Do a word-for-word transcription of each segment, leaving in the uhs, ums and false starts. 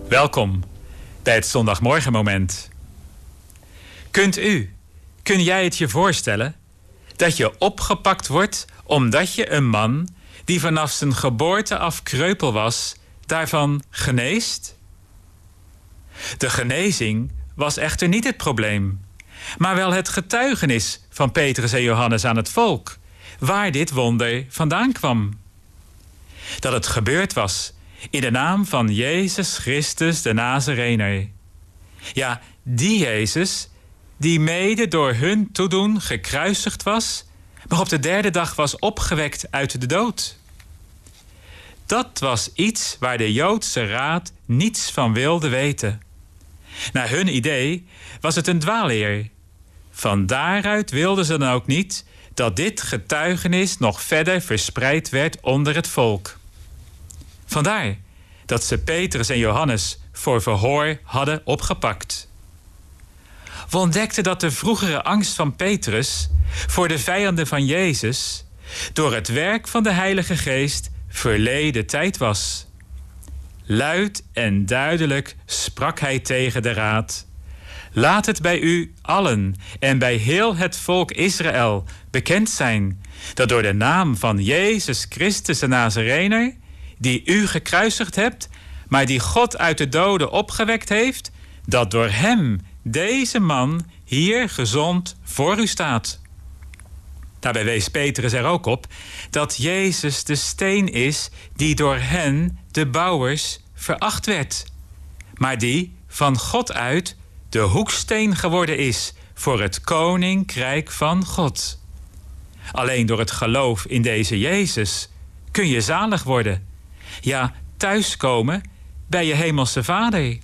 Welkom bij het zondagmorgenmoment. Kunt u, kun jij het je voorstellen dat je opgepakt wordt omdat je een man die vanaf zijn geboorte af kreupel was, daarvan geneest? De genezing was echter niet het probleem, maar wel het getuigenis van Petrus en Johannes aan het volk, waar dit wonder vandaan kwam. Dat het gebeurd was in de naam van Jezus Christus de Nazarener. Ja, die Jezus die mede door hun toedoen gekruisigd was, maar op de derde dag was opgewekt uit de dood. Dat was iets waar de Joodse raad niets van wilde weten. Naar hun idee was het een dwaalleer. Van daaruit wilden ze dan ook niet dat dit getuigenis nog verder verspreid werd onder het volk. Vandaar dat ze Petrus en Johannes voor verhoor hadden opgepakt. We ontdekten dat de vroegere angst van Petrus voor de vijanden van Jezus door het werk van de Heilige Geest verleden tijd was. Luid en duidelijk sprak hij tegen de raad: laat het bij u allen en bij heel het volk Israël bekend zijn dat door de naam van Jezus Christus de Nazarener, die u gekruisigd hebt, maar die God uit de doden opgewekt heeft, dat door hem deze man hier gezond voor u staat. Daarbij wees Petrus er ook op dat Jezus de steen is die door hen, de bouwers, veracht werd, maar die van God uit de hoeksteen geworden is voor het koninkrijk van God. Alleen door het geloof in deze Jezus kun je zalig worden. Ja, thuiskomen bij je hemelse Vader.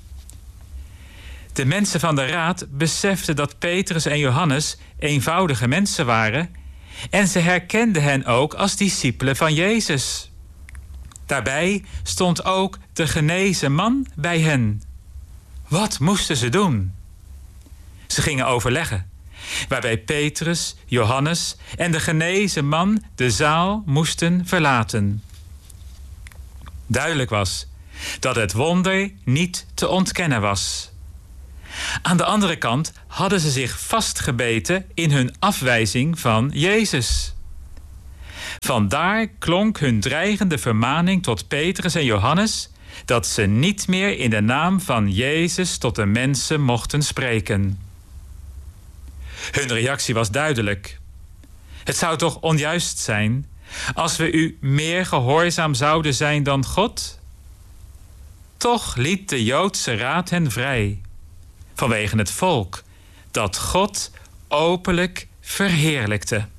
De mensen van de raad beseften dat Petrus en Johannes eenvoudige mensen waren en ze herkenden hen ook als discipelen van Jezus. Daarbij stond ook de genezen man bij hen. Wat moesten ze doen? Ze gingen overleggen, waarbij Petrus, Johannes en de genezen man de zaal moesten verlaten. Duidelijk was dat het wonder niet te ontkennen was. Aan de andere kant hadden ze zich vastgebeten in hun afwijzing van Jezus. Vandaar klonk hun dreigende vermaning tot Petrus en Johannes dat ze niet meer in de naam van Jezus tot de mensen mochten spreken. Hun reactie was duidelijk. Het zou toch onjuist zijn als we u meer gehoorzaam zouden zijn dan God? Toch liet de Joodse raad hen vrij, vanwege het volk dat God openlijk verheerlijkte.